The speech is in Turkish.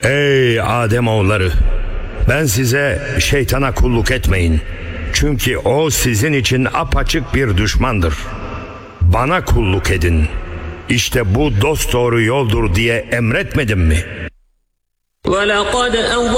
Ey Ademoğulları! Ben size şeytana kulluk etmeyin. Çünkü o sizin için apaçık bir düşmandır. Bana kulluk edin. İşte bu dosdoğru yoldur diye emretmedim mi?